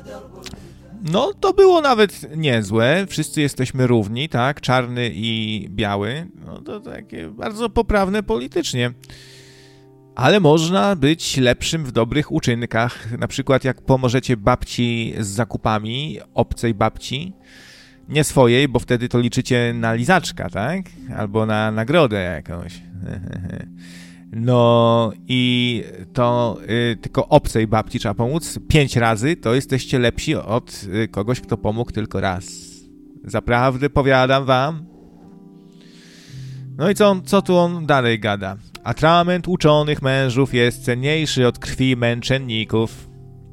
No, to było nawet niezłe. Wszyscy jesteśmy równi, tak? Czarny i biały. No, to takie bardzo poprawne politycznie. Ale można być lepszym w dobrych uczynkach. Na przykład jak pomożecie babci z zakupami, obcej babci, nie swojej, bo wtedy to liczycie na lizaczka, tak? Albo na nagrodę jakąś. No i to tylko obcej babci trzeba pomóc 5 razy, to jesteście lepsi od kogoś, kto pomógł tylko raz. Zaprawdę powiadam wam. No i co tu on dalej gada? Atrament uczonych mężów jest cenniejszy od krwi męczenników.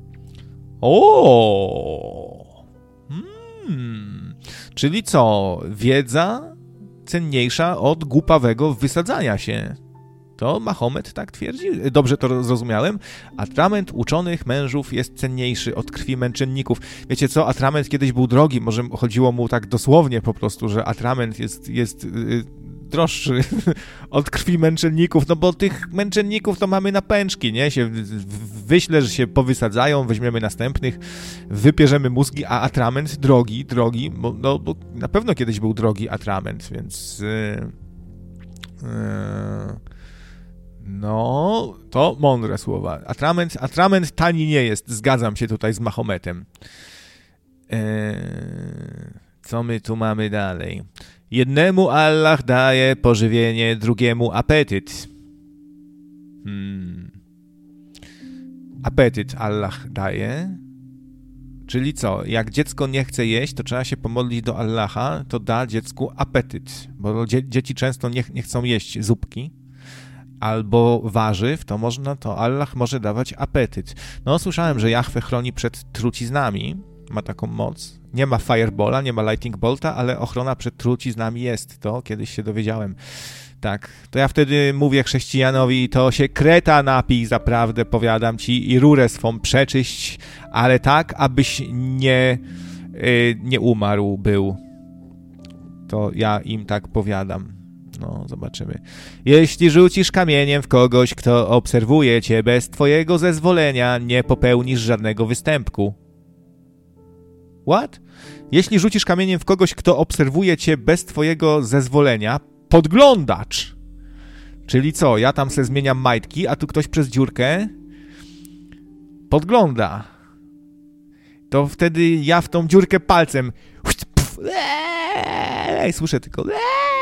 Czyli co? Wiedza cenniejsza od głupawego wysadzania się. To Mahomet tak twierdzi? Dobrze to zrozumiałem? Atrament uczonych mężów jest cenniejszy od krwi męczenników. Wiecie co? Atrament kiedyś był drogi. Może chodziło mu tak dosłownie po prostu, że atrament jest droższy od krwi męczenników, no bo tych męczenników to mamy na pęczki, nie? Wyślę, że się powysadzają, weźmiemy następnych, wypierzemy mózgi, a atrament drogi, bo na pewno kiedyś był drogi atrament, więc no, to mądre słowa. Atrament tani nie jest, zgadzam się tutaj z Mahometem. Co my tu mamy dalej? Jednemu Allah daje pożywienie, drugiemu apetyt. Apetyt Allah daje. Czyli co? Jak dziecko nie chce jeść, to trzeba się pomodlić do Allaha, to da dziecku apetyt. Bo dzieci często nie chcą jeść zupki albo warzyw, to Allah może dawać apetyt. No, słyszałem, że Jahwe chroni przed truciznami. Ma taką moc. Nie ma Firebola, nie ma Lightning Bolta, ale ochrona przed truciznami jest. To kiedyś się dowiedziałem. Tak, to ja wtedy mówię chrześcijanowi, to się kreta napij, zaprawdę powiadam ci, i rurę swą przeczyść, ale tak, abyś nie umarł był. To ja im tak powiadam. No, zobaczymy. Jeśli rzucisz kamieniem w kogoś, kto obserwuje cię bez twojego zezwolenia, nie popełnisz żadnego występku. What? Jeśli rzucisz kamieniem w kogoś, kto obserwuje cię bez twojego zezwolenia, podglądacz. Czyli co? Ja tam se zmieniam majtki, a tu ktoś przez dziurkę podgląda. To wtedy ja w tą dziurkę palcem słyszę tylko